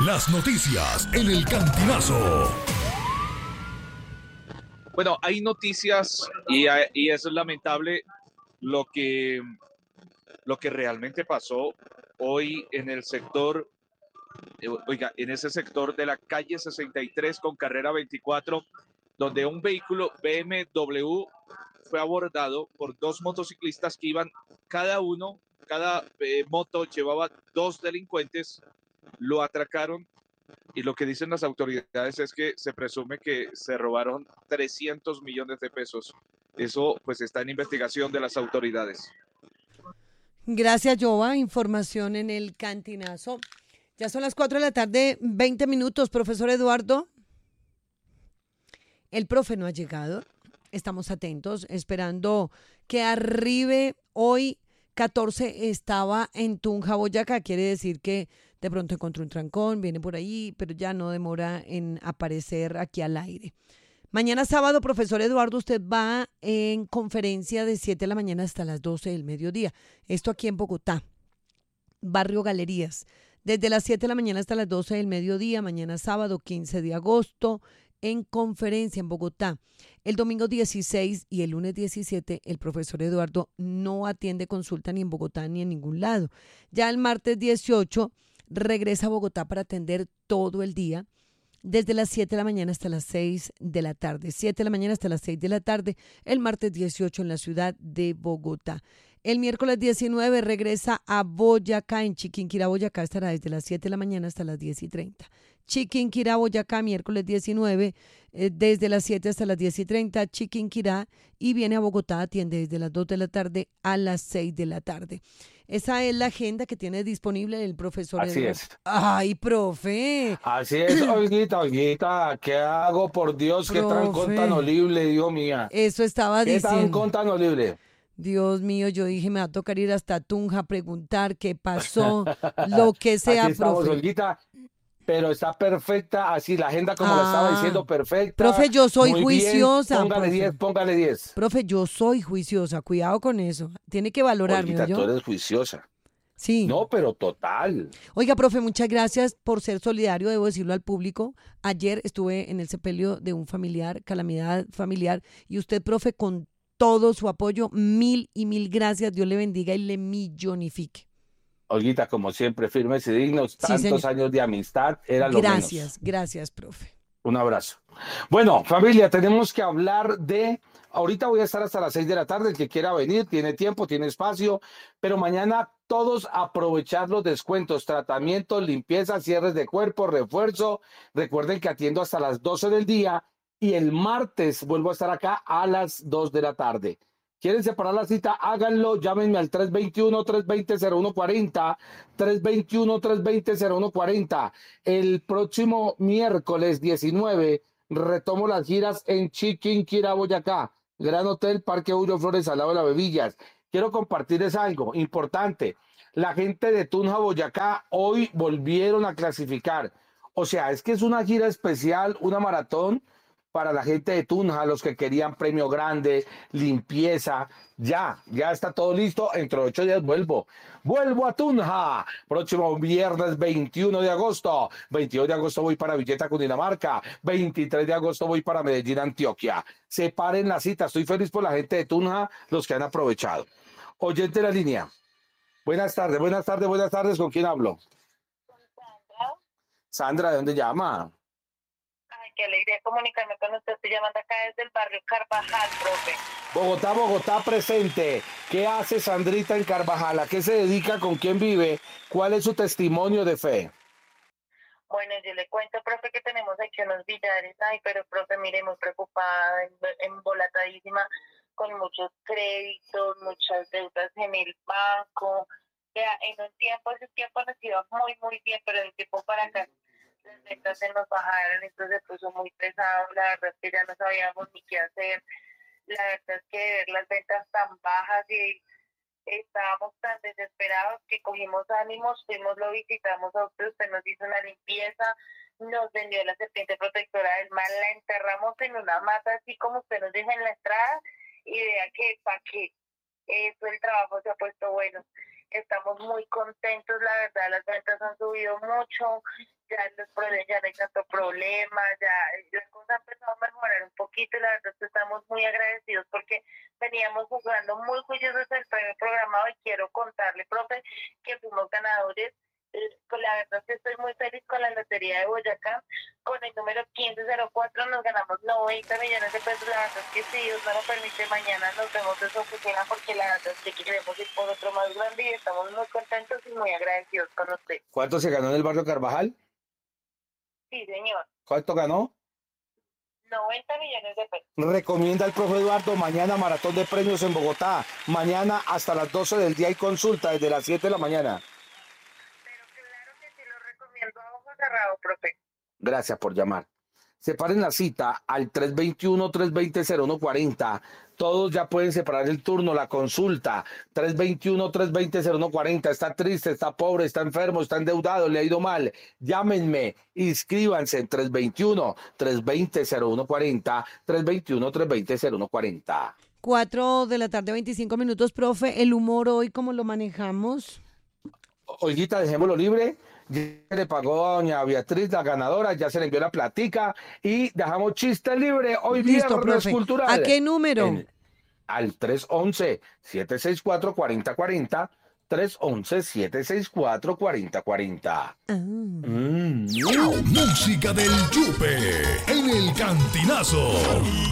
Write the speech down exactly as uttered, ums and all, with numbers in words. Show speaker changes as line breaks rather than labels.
Las noticias en el Cantinazo.
Bueno, hay noticias y, y eso es lamentable lo que, lo que realmente pasó hoy en el sector, eh, oiga, en ese sector de la calle sesenta y tres con carrera veinticuatro, donde un vehículo B M W fue abordado por dos motociclistas que iban cada uno, cada eh, moto llevaba dos delincuentes, lo atracaron. Y lo que dicen las autoridades es que se presume que se robaron trescientos millones de pesos. Eso pues está en investigación de las autoridades.
Gracias, Jova. Información en el Cantinazo. Ya son las cuatro de la tarde, veinte minutos, profesor Eduardo. El profe no ha llegado. Estamos atentos, esperando que arribe hoy. catorce estaba en Tunja, Boyacá. Quiere decir que de pronto encontró un trancón, viene por ahí, pero ya no demora en aparecer aquí al aire. Mañana sábado, profesor Eduardo, usted va en conferencia de siete de la mañana hasta las doce del mediodía. Esto aquí en Bogotá, Barrio Galerías. Desde las siete de la mañana hasta las doce del mediodía, mañana sábado quince de agosto, en conferencia en Bogotá. El domingo dieciséis y el lunes diecisiete, el profesor Eduardo no atiende consulta ni en Bogotá ni en ningún lado. Ya el martes dieciocho regresa a Bogotá para atender todo el día, desde las siete de la mañana hasta las seis de la tarde. siete de la mañana hasta las seis de la tarde, el martes dieciocho en la ciudad de Bogotá. El miércoles diecinueve regresa a Boyacá, en Chiquinquirá, Boyacá, estará desde las siete de la mañana hasta las diez y treinta. Chiquinquirá, Boyacá, miércoles diecinueve, eh, desde las siete hasta las diez y treinta, Chiquinquirá, y viene a Bogotá, atiende desde las dos de la tarde a las seis de la tarde. Esa es la agenda que tiene disponible el profesor
Así
Eduardo.
es.
Ay, profe.
Así es, Olguita, Olguita, ¿qué hago? Por Dios, qué trancón tan
Profe,
horrible, Dios mía.
eso estaba
¿Qué
diciendo.
trancón tan horrible?
Dios mío, yo dije, me va a tocar ir hasta Tunja a preguntar qué pasó, lo que
Aquí
sea,
estamos,
profe.
Olguita, pero está perfecta, así la agenda como la estaba
Ah,
diciendo, perfecta,
profe, yo soy
muy bien,
juiciosa,
póngale
profe.
diez, póngale diez.
Profe, yo soy juiciosa, cuidado con eso. Tiene que valorarme,
Olguita, tú
¿oyó?
eres juiciosa.
Sí.
No, pero total.
Oiga, profe, muchas gracias por ser solidario, debo decirlo al público. Ayer estuve en el sepelio de un familiar, calamidad familiar, y usted, profe, con todo su apoyo, mil y mil gracias. Dios le bendiga y le millonifique.
Olguita, como siempre, firmes y dignos,
Sí,
tantos
señor.
años de amistad, era lo menos.
Gracias, gracias, profe.
Un abrazo. Bueno, familia, tenemos que hablar de... Ahorita voy a estar hasta las seis de la tarde. El que quiera venir, tiene tiempo, tiene espacio. Pero mañana todos aprovechar los descuentos, tratamientos, limpieza, cierres de cuerpo, refuerzo. Recuerden que atiendo hasta las doce del día y el martes vuelvo a estar acá a las dos de la tarde. ¿Quieren separar la cita? Háganlo, llámenme al tres dos uno, tres dos cero, cero uno cuatro cero, tres dos uno, tres dos cero, cero uno cuatro cero. El próximo miércoles diecinueve retomo las giras en Chiquinquirá, Boyacá, Gran Hotel, Parque Julio Flores, al lado de las Bebillas. Quiero compartirles algo importante. La gente de Tunja, Boyacá, hoy volvieron a clasificar. O sea, es que es una gira especial, una maratón para la gente de Tunja, los que querían premio grande, limpieza. Ya, ya está todo listo. Entre ocho días vuelvo. Vuelvo a Tunja. Próximo viernes veintiuno de agosto. veintidós de agosto voy para Villeta, Cundinamarca. veintitrés de agosto voy para Medellín, Antioquia. Separen la cita. Estoy feliz por la gente de Tunja, los que han aprovechado. Oyente de la línea. Buenas tardes, buenas tardes, buenas tardes. ¿Con quién hablo?
Sandra.
Sandra, ¿de dónde llama?
Ay, qué alegría comunicarme con usted. Estoy llamando acá desde el barrio Carvajal, profe.
Bogotá, Bogotá presente. ¿Qué hace Sandrita en Carvajal? ¿A qué se dedica? ¿Con quién vive? ¿Cuál es su testimonio de fe?
Bueno, yo le cuento, profe, que tenemos aquí unos billares. Ay, pero, profe, mire, muy preocupada, embolatadísima, con muchos créditos, muchas deudas en el banco. Ya, en un tiempo, ese tiempo nos iba muy, muy bien, pero de un tiempo para acá las ventas se nos bajaron, entonces se puso muy pesado. La verdad es que ya no sabíamos ni qué hacer. La verdad es que ver las ventas tan bajas y estábamos tan desesperados que cogimos ánimos, fuimos, lo visitamos a usted, usted nos hizo una limpieza, nos vendió la serpiente protectora del mal, la enterramos en una mata así como usted nos dijo en la entrada y vea que para qué, eso el trabajo se ha puesto bueno. Estamos muy contentos, la verdad, las ventas han subido mucho, ya los problemas, ya no hay tanto problema, ya la cosa ha empezado a mejorar un poquito y la verdad es que estamos muy agradecidos porque veníamos jugando muy juiciosos el premio programado y quiero contarle, profe, que fuimos ganadores. Pues la verdad es que estoy muy feliz con la Lotería de Boyacá. Con el número quince cero cuatro nos ganamos noventa millones de pesos. La verdad es que si Dios no lo permite, mañana nos vemos en su oficina porque la verdad es que queremos ir por otro más grande y estamos muy contentos y muy agradecidos con usted.
¿Cuánto se ganó en el barrio Carvajal?
Sí, señor.
¿Cuánto ganó?
noventa millones de pesos.
Recomienda al profe Eduardo, mañana maratón de premios en Bogotá. Mañana hasta las doce del día hay consulta desde las siete de la mañana.
A ojo cerrado, profe.
Gracias por llamar. Separen la cita al tres veintiuno, tres veinte, cero uno cuarenta. Todos ya pueden separar el turno, la consulta. tres veintiuno, tres veinte, cero uno cuarenta. Está triste, está pobre, está enfermo, está endeudado, le ha ido mal. Llámenme, inscríbanse en tres veintiuno, tres veinte, cero uno cuarenta. tres veintiuno, tres veinte, cero uno cuarenta.
Cuatro de la tarde, veinticinco minutos, profe. ¿El humor hoy cómo lo manejamos?
Oiguita, dejémoslo libre. Ya se le pagó a doña Beatriz, la ganadora, ya se le envió la platica y dejamos chiste libre hoy
Listo,
viernes
profe.
cultural.
¿A qué número?
En- al tres once, siete seis cuatro, cuatro cero cuatro cero, tres once, siete seis cuatro, cuatro cero cuatro cero.
Ah.
Mm.
Música del Yupe en el Cantinazo.